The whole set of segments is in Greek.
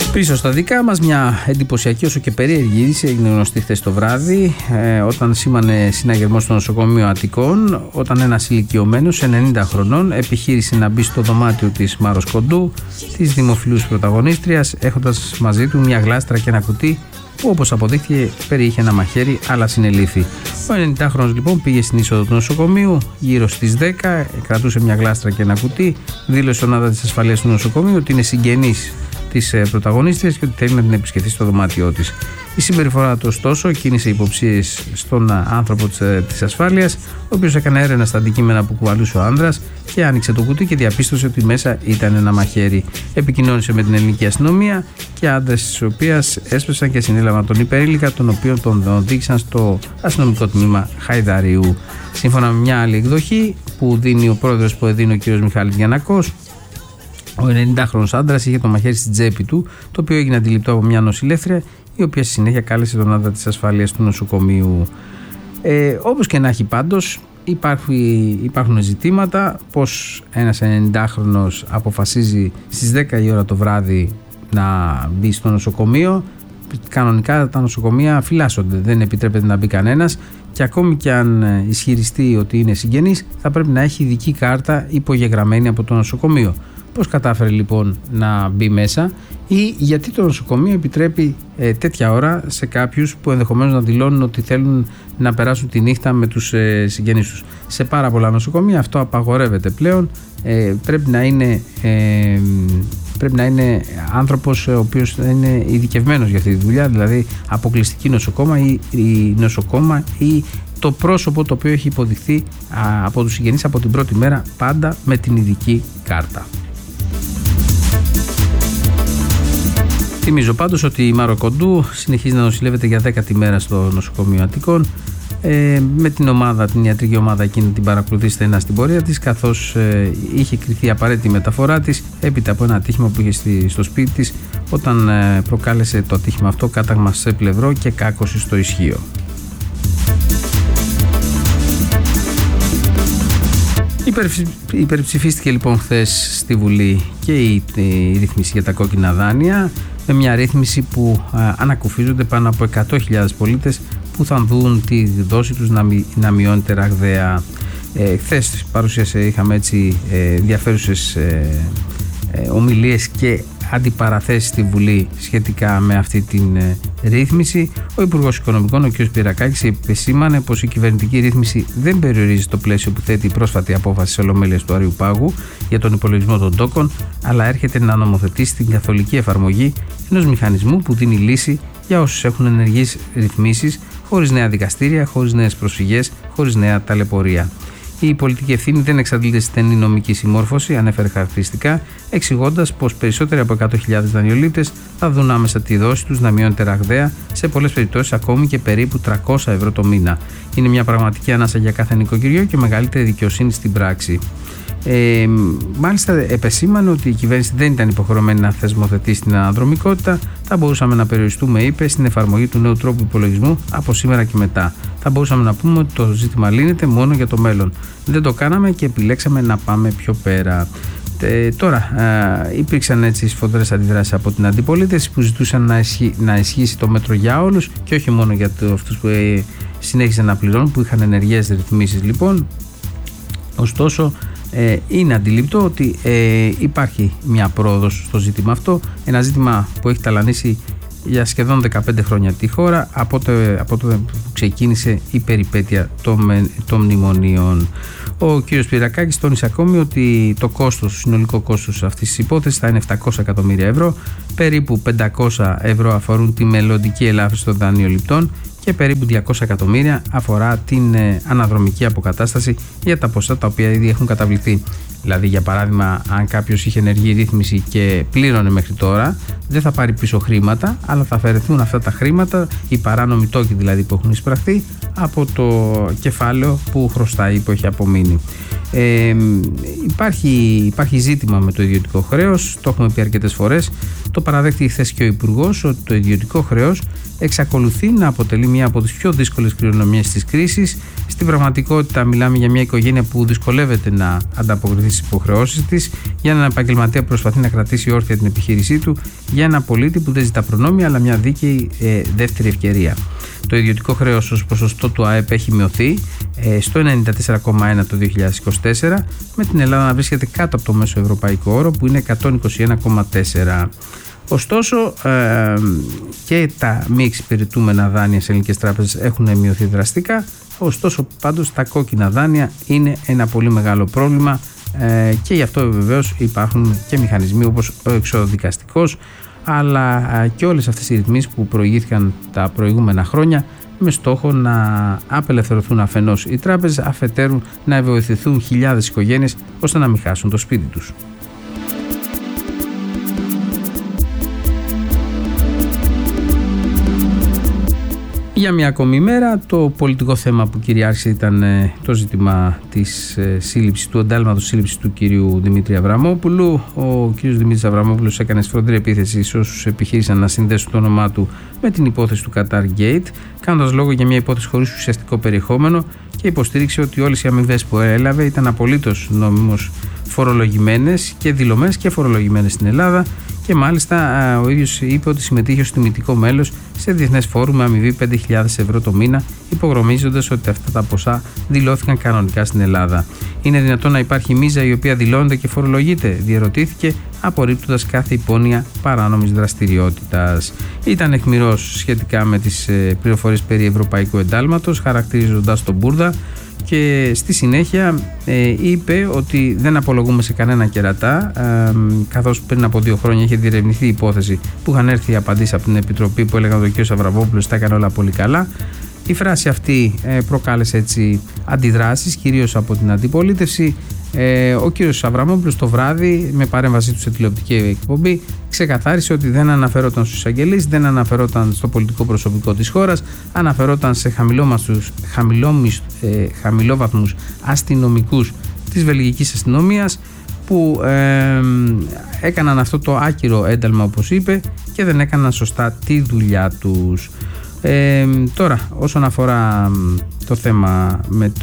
Πίσω στα δικά μας, μια εντυπωσιακή όσο και περίεργη είδηση έγινε γνωστή χθες το βράδυ, όταν σήμανε συναγερμό στο νοσοκομείο Αττικών, όταν ένας ηλικιωμένος 90 χρονών επιχείρησε να μπει στο δωμάτιο της Μάρος Κοντού, της δημοφιλούς πρωταγωνίστριας, έχοντας μαζί του μια γλάστρα και ένα κουτί που, όπως αποδείχθηκε, περιείχε ένα μαχαίρι, αλλά συνελήφθη. Ο 90χρονος λοιπόν πήγε στην είσοδο του νοσοκομείου γύρω στις 10, κρατούσε μια γλάστρα και ένα κουτί, δήλωσε στον άντρα της ασφαλείας του νοσοκομείου ότι είναι συγγενής της πρωταγωνίστριας και ότι θέλει να την επισκεφθεί στο δωμάτιό της. Η συμπεριφορά του, ωστόσο, κίνησε υποψίες στον άνθρωπο της ασφάλειας, ο οποίος έκανε έρευνα στα αντικείμενα που κουβαλούσε ο άνδρας και άνοιξε το κουτί και διαπίστωσε ότι μέσα ήταν ένα μαχαίρι. Επικοινώνησε με την ελληνική αστυνομία και άντρες της οποίας έσπευσαν και συνέλαβαν τον υπερήλικα, τον οποίο τον οδήγησαν στο αστυνομικό τμήμα Χαϊδαριού. Σύμφωνα με μια άλλη εκδοχή που δίνει ο πρόεδρος που έδινε ο κ. Μιχάλης Γιαννακός, ο 90χρονος άντρας είχε το μαχαίρι στην τσέπη του, το οποίο έγινε αντιληπτό από μια νοσηλεύτρια, η οποία στη συνέχεια κάλεσε τον άντρα της ασφαλείας του νοσοκομείου. Όπως και να έχει, πάντως, υπάρχουν ζητήματα πως ένας 90χρονος αποφασίζει στις 10 η ώρα το βράδυ να μπει στο νοσοκομείο. Κανονικά τα νοσοκομεία φυλάσσονται, δεν επιτρέπεται να μπει κανένας, και ακόμη και αν ισχυριστεί ότι είναι συγγενής, θα πρέπει να έχει ειδική κάρτα υπογεγραμμένη από το νοσοκομείο. Πώς κατάφερε λοιπόν να μπει μέσα, ή γιατί το νοσοκομείο επιτρέπει τέτοια ώρα σε κάποιους που ενδεχομένως να δηλώνουν ότι θέλουν να περάσουν τη νύχτα με τους συγγενείς τους. Σε πάρα πολλά νοσοκομεία αυτό απαγορεύεται πλέον. Πρέπει να είναι άνθρωπος ο οποίος είναι ειδικευμένος για αυτή τη δουλειά, δηλαδή αποκλειστική νοσοκόμα ή νοσοκόμα ή το πρόσωπο το οποίο έχει υποδειχθεί από τους συγγενείς από την πρώτη μέρα, πάντα με την ειδική κάρτα. Θυμίζω πάντως ότι η Μάρο Κοντού συνεχίζει να νοσηλεύεται για 10η μέρα στο νοσοκομείο Αττικών, με την ομάδα, την ιατρική ομάδα εκείνη την παρακολουθεί στενά στην πορεία της, καθώς είχε κριθεί απαραίτητη μεταφορά της έπειτα από ένα ατύχημα που είχε στο σπίτι της, όταν προκάλεσε το ατύχημα αυτό κάταγμα σε πλευρό και κάκωση στο ισχύο. Υπερψηφίστηκε λοιπόν χθες στη Βουλή και η ρύθμιση για τα κόκκινα δάνεια, με μια ρύθμιση που ανακουφίζονται πάνω από 100.000 πολίτες που θα δουν τη δόση τους να μειώνεται ραγδαία. Χθες είχαμε έτσι ενδιαφέρουσες ομιλίες και αντιπαραθέσεις στη Βουλή σχετικά με αυτή την ρύθμιση. Ο Υπουργός Οικονομικών, ο κ. Σπυρακάκης, επεσήμανε πως η κυβερνητική ρύθμιση δεν περιορίζει το πλαίσιο που θέτει η πρόσφατη απόφαση της Ολομέλειας του Αριού Πάγου για τον υπολογισμό των τόκων, αλλά έρχεται να νομοθετήσει την καθολική εφαρμογή ενός μηχανισμού που δίνει λύση για όσους έχουν ενεργείς ρυθμίσεις, χωρίς νέα δικαστήρια, χωρίς νέες προσφυγές, χωρίς νέα ταλαιπωρία. Η πολιτική ευθύνη δεν εξαντλείται στη στενή νομική συμμόρφωση, ανέφερε χαρακτηριστικά, εξηγώντας πως περισσότεροι από 100.000 δανειολήπτες θα δουν άμεσα τη δόση τους να μειώνεται ραγδαία, σε πολλές περιπτώσεις ακόμη και περίπου 300 ευρώ το μήνα. Είναι μια πραγματική ανάσα για κάθε νοικοκυριό και μεγαλύτερη δικαιοσύνη στην πράξη. Μάλιστα, επεσήμανε ότι η κυβέρνηση δεν ήταν υποχρεωμένη να θεσμοθετήσει την αναδρομικότητα. Θα μπορούσαμε να περιοριστούμε, είπε, στην εφαρμογή του νέου τρόπου υπολογισμού από σήμερα και μετά. Θα μπορούσαμε να πούμε ότι το ζήτημα λύνεται μόνο για το μέλλον. Δεν το κάναμε και επιλέξαμε να πάμε πιο πέρα. Τώρα υπήρξαν έτσι σφοδρές αντιδράσεις από την αντιπολίτευση που ζητούσαν να ισχύσει το μέτρο για όλους και όχι μόνο για αυτούς που συνέχισαν να πληρώνουν, που είχαν ενεργές ρυθμίσεις λοιπόν. Ωστόσο, είναι αντιληπτό ότι υπάρχει μια πρόοδος στο ζήτημα αυτό, ένα ζήτημα που έχει ταλανίσει για σχεδόν 15 χρόνια τη χώρα, από τότε που ξεκίνησε η περιπέτεια των μνημονίων. Ο κ. Σπυρακάκης τόνισε ακόμη ότι το συνολικό κόστος αυτής της υπόθεσης θα είναι 700 εκατομμύρια ευρώ, περίπου 500 ευρώ αφορούν τη μελλοντική ελάφρυνση των δανειοληπτών και περίπου 200 εκατομμύρια αφορά την αναδρομική αποκατάσταση για τα ποσά τα οποία ήδη έχουν καταβληθεί. Δηλαδή, για παράδειγμα, αν κάποιος είχε ενεργή ρύθμιση και πλήρωνε μέχρι τώρα, δεν θα πάρει πίσω χρήματα, αλλά θα αφαιρεθούν αυτά τα χρήματα, οι παράνομοι τόκοι δηλαδή που έχουν εισπραχθεί, από το κεφάλαιο που χρωστάει, που έχει απομείνει. Υπάρχει ζήτημα με το ιδιωτικό χρέος, το έχουμε πει αρκετές φορές. Το παραδέχτηκε χθες και ο Υπουργός ότι το ιδιωτικό χρέος εξακολουθεί να αποτελεί μία από τις πιο δύσκολες κληρονομιές της κρίσης. Στην πραγματικότητα μιλάμε για μια οικογένεια που δυσκολεύεται να ανταποκριθεί στις υποχρεώσεις της, για έναν επαγγελματία που προσπαθεί να κρατήσει όρθια την επιχείρησή του, για έναν πολίτη που δεν ζητά προνόμια αλλά μια δίκαιη δεύτερη ευκαιρία. Το ιδιωτικό χρέος ως ποσοστό του ΑΕΠ έχει μειωθεί στο 94,1 το 2024, με την Ελλάδα να βρίσκεται κάτω από το μέσο ευρωπαϊκό όρο που είναι 121,4. Ωστόσο και τα μη εξυπηρετούμενα δάνεια σε ελληνικές τράπεζες έχουν μειωθεί δραστικά. Ωστόσο πάντως τα κόκκινα δάνεια είναι ένα πολύ μεγάλο πρόβλημα και γι' αυτό βεβαίως υπάρχουν και μηχανισμοί όπως ο εξοδικαστικός, αλλά και όλες αυτές οι ρυθμίσεις που προηγήθηκαν τα προηγούμενα χρόνια με στόχο να απελευθερωθούν αφενός οι τράπεζες, αφετέρου να βοηθηθούν χιλιάδες οικογένειες ώστε να μην χάσουν το σπίτι τους. Για μια ακόμη ημέρα το πολιτικό θέμα που κυριάρχησε ήταν το ζήτημα της σύλληψης, του εντάλματος σύλληψης του κυρίου Δημήτρη Αβραμόπουλου. Ο κύριος Δημήτρης Αβραμόπουλος έκανε σφοδρή επίθεση σε όσους επιχείρησαν να συνδέσουν το όνομά του με την υπόθεση του Qatar Gate, κάνοντας λόγο για μια υπόθεση χωρίς ουσιαστικό περιεχόμενο, και υποστήριξε ότι όλες οι αμοιβές που έλαβε ήταν απολύτως νόμιμως φορολογημένες και δηλωμένες και φορολογημένες στην Ελλάδα, και μάλιστα ο ίδιος είπε ότι συμμετείχε ως τιμητικό μέλος σε διεθνές φόρουμ με αμοιβή 5.000 ευρώ το μήνα, υπογραμμίζοντας ότι αυτά τα ποσά δηλώθηκαν κανονικά στην Ελλάδα. Είναι δυνατόν να υπάρχει μίζα η οποία δηλώνεται και φορολογείται, διερωτήθηκε, απορρίπτοντας κάθε υπόνοια παράνομης δραστηριότητας. Ήταν αιχμηρός σχετικά με τις πληροφορίες περί ευρωπαϊκού εντάλματος, χαρακτηρίζοντας τον Μπούρδα, και στη συνέχεια είπε ότι δεν απολογούμε σε κανένα κερατά, καθώς πριν από 2 χρόνια είχε διερευνηθεί η υπόθεση που είχαν έρθει οι απαντήσεις από την Επιτροπή που έλεγαν ότι ο κ. Αβραμόπουλος τα έκανε όλα πολύ καλά. Η φράση αυτή προκάλεσε έτσι αντιδράσεις, κυρίως από την αντιπολίτευση. Ο κύριος Αβραμόπουλος το βράδυ, με παρέμβασή του σε τηλεοπτική εκπομπή, ξεκαθάρισε ότι δεν αναφερόταν στους εισαγγελείς, δεν αναφερόταν στο πολιτικό προσωπικό της χώρας, αναφερόταν σε χαμηλόβαθμους αστυνομικούς της βελγικής αστυνομίας που έκαναν αυτό το άκυρο ένταλμα, όπως είπε, και δεν έκαναν σωστά τη δουλειά τους. Τώρα, όσον αφορά το θέμα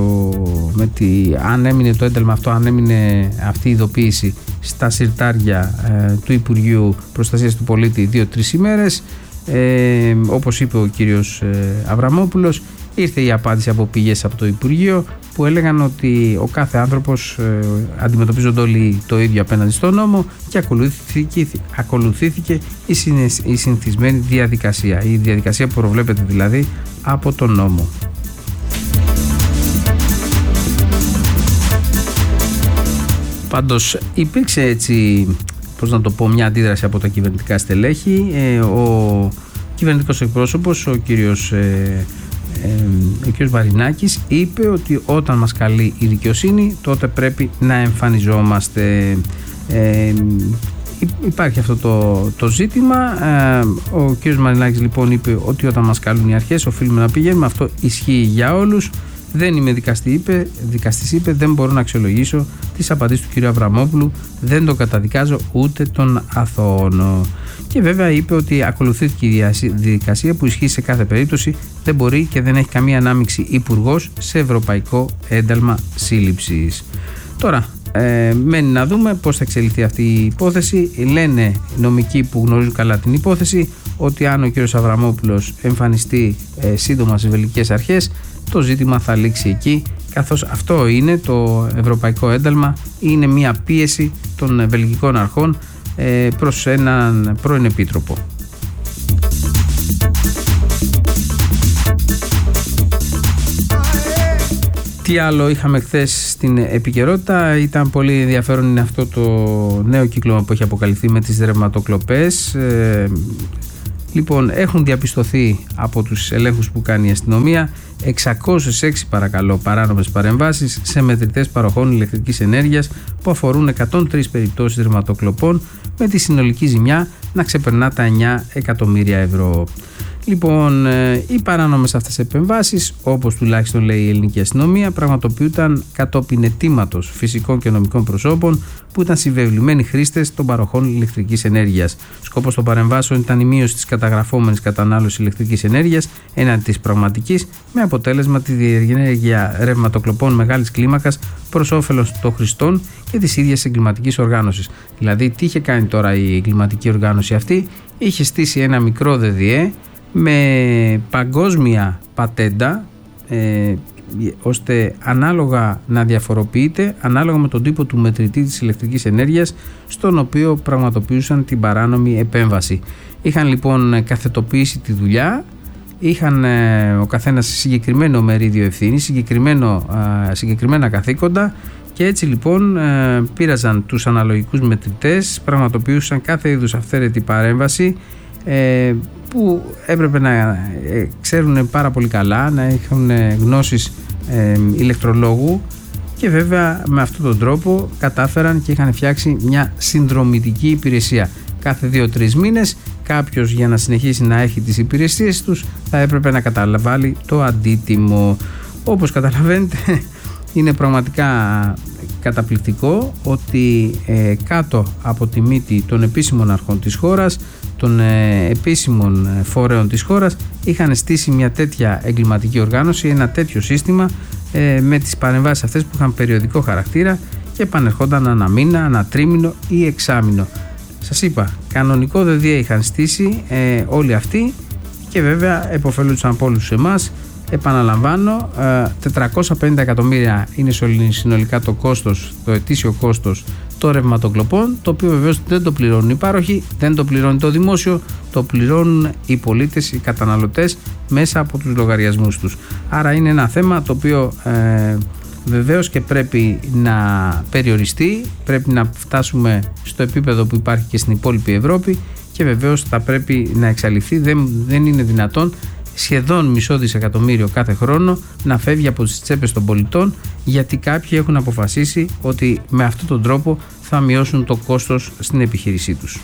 αν έμεινε το ένταλμα αυτό, αν έμεινε αυτή η ειδοποίηση στα συρτάρια του Υπουργείου Προστασίας του Πολίτη 2-3 ημέρες, όπως είπε ο κύριος Αβραμόπουλος, ήρθε η απάντηση από πηγές από το Υπουργείο που έλεγαν ότι ο κάθε άνθρωπος αντιμετωπίζονται όλοι το ίδιο απέναντι στον νόμο και ακολουθήθηκε η συνηθισμένη διαδικασία, η διαδικασία που προβλέπεται δηλαδή από τον νόμο. Πάντως υπήρξε έτσι, πώς να το πω, μια αντίδραση από τα κυβερνητικά στελέχη. Ο κυβερνητικός εκπρόσωπος, ο κύριος Βαρινάκης, είπε ότι όταν μας καλεί η δικαιοσύνη τότε πρέπει να εμφανιζόμαστε. Υπάρχει αυτό το ζήτημα. Ο κ. Μαρινάκης λοιπόν είπε ότι όταν μας καλούν οι αρχές οφείλουμε να πηγαίνουμε. Αυτό ισχύει για όλους. Δεν είμαι δικαστής, είπε, δεν μπορώ να αξιολογήσω τις απαντήσεις του κ. Αβραμόπουλου, δεν το καταδικάζω ούτε τον αθώωνο. Και βέβαια είπε ότι ακολουθήθηκε η διαδικασία που ισχύει σε κάθε περίπτωση, δεν μπορεί και δεν έχει καμία ανάμειξη υπουργός σε ευρωπαϊκό ένταλμα σύλληψης. Τώρα, μένει να δούμε πώς θα εξελιχθεί αυτή η υπόθεση. Λένε νομικοί που γνωρίζουν καλά την υπόθεση ότι αν ο κ. Αβραμόπουλος εμφανιστεί σύντομα στις βελγικές αρχές, το ζήτημα θα λήξει εκεί, καθώς αυτό είναι το ευρωπαϊκό ένταλμα, είναι μια πίεση των βελγικών αρχών προς έναν πρώην επίτροπο. Τι άλλο είχαμε χθες στην επικαιρότητα? Ήταν πολύ ενδιαφέρον, είναι αυτό το νέο κύκλωμα που έχει αποκαλυφθεί με τις ρευματοκλοπές. Λοιπόν, έχουν διαπιστωθεί από τους ελέγχους που κάνει η αστυνομία 606 παράνομες παρεμβάσεις σε μετρητές παροχών ηλεκτρικής ενέργειας που αφορούν 103 περιπτώσεις ρευματοκλοπών, με τη συνολική ζημιά να ξεπερνά τα 9 εκατομμύρια ευρώ. Λοιπόν, οι παράνομες αυτές επεμβάσεις, όπως τουλάχιστον λέει η ελληνική αστυνομία, πραγματοποιούνταν κατόπιν αιτήματος φυσικών και νομικών προσώπων που ήταν συμβεβλημένοι χρήστες των παροχών ηλεκτρικής ενέργειας. Σκόπος των παρεμβάσεων ήταν η μείωση της καταγραφόμενης κατανάλωσης ηλεκτρικής ενέργειας έναντι της πραγματικής, με αποτέλεσμα τη διενέργεια ρευματοκλοπών μεγάλης κλίμακας προς όφελος των χρηστών και της ίδιας εγκληματικής οργάνωσης. Δηλαδή, τι είχε κάνει τώρα η εγκληματική οργάνωση αυτή? Είχε στήσει ένα μικρό ΔΔΕ με παγκόσμια πατέντα, ώστε ανάλογα να διαφοροποιείται ανάλογα με τον τύπο του μετρητή της ηλεκτρικής ενέργειας στον οποίο πραγματοποιούσαν την παράνομη επέμβαση. Είχαν λοιπόν καθετοποιήσει τη δουλειά, είχαν ο καθένας συγκεκριμένο μερίδιο ευθύνης, συγκεκριμένα καθήκοντα, και έτσι λοιπόν πήραζαν τους αναλογικούς μετρητές, πραγματοποιούσαν κάθε είδους αυθαίρετη παρέμβαση που έπρεπε να ξέρουν πάρα πολύ καλά, να έχουν γνώσεις ηλεκτρολόγου, και βέβαια με αυτόν τον τρόπο κατάφεραν και είχαν φτιάξει μια συνδρομητική υπηρεσία. Κάθε 2-3 μήνες κάποιος, για να συνεχίσει να έχει τις υπηρεσίες τους, θα έπρεπε να καταβάλει το αντίτιμο. Όπως καταλαβαίνετε, είναι πραγματικά καταπληκτικό ότι κάτω από τη μύτη των επίσημων αρχών της χώρας, των επίσημων φορέων της χώρας, είχαν στήσει μια τέτοια εγκληματική οργάνωση, ένα τέτοιο σύστημα, με τις παρεμβάσεις αυτές που είχαν περιοδικό χαρακτήρα και επανερχόταν ανά μήνα, ανά τρίμηνο ή εξάμηνο. Σας είπα, κανονικό ΔΔΕ είχαν στήσει όλοι αυτοί, και βέβαια επωφελούνταν από όλους εμάς. Επαναλαμβάνω, 450 εκατομμύρια είναι συνολικά το κόστος, το ετήσιο κόστος των ρευματοκλοπών, το οποίο βεβαίως δεν το πληρώνουν οι πάροχοι, δεν το πληρώνει το δημόσιο, το πληρώνουν οι πολίτες, οι καταναλωτές μέσα από τους λογαριασμούς τους. Άρα είναι ένα θέμα το οποίο βεβαίως και πρέπει να περιοριστεί, πρέπει να φτάσουμε στο επίπεδο που υπάρχει και στην υπόλοιπη Ευρώπη, και βεβαίως θα πρέπει να εξαλειφθεί. Δεν είναι δυνατόν σχεδόν μισό δισεκατομμύριο κάθε χρόνο να φεύγει από τις τσέπες των πολιτών, γιατί κάποιοι έχουν αποφασίσει ότι με αυτόν τον τρόπο θα μειώσουν το κόστος στην επιχείρησή τους.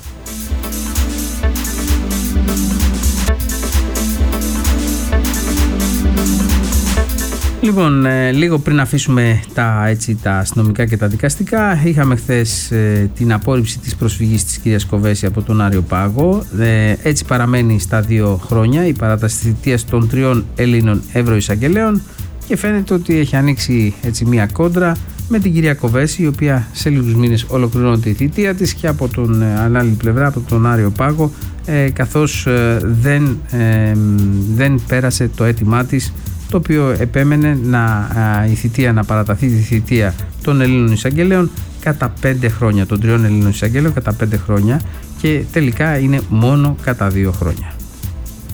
Λοιπόν, λίγο πριν αφήσουμε τα αστυνομικά και τα δικαστικά, είχαμε χθες την απόρριψη της προσφυγής της κυρίας Κοβέση από τον Άριο Πάγο. Έτσι παραμένει στα 2 χρόνια η παράταση της θητείας των 3 Ελλήνων ευρωεισαγγελέων, και φαίνεται ότι έχει ανοίξει έτσι μία κόντρα με την κυρία Κοβέση, η οποία σε λίγους μήνες ολοκληρώνεται η θητεία της, και από την άλλη πλευρά, από τον Άριο Πάγο, καθώς δεν πέρασε το αίτημά της, το οποίο επέμενε να παραταθεί τη θητεία των Ελλήνων εισαγγελέων κατά 5 χρόνια, των 3 Ελλήνων εισαγγελέων κατά 5 χρόνια, και τελικά είναι μόνο κατά 2 χρόνια.